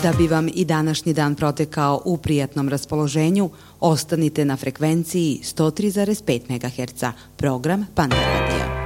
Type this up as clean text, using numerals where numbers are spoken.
Da bi vam i današnji dan protekao u prijatnom raspoloženju, ostanite na frekvenciji 103,5 MHz, program Pan Radio.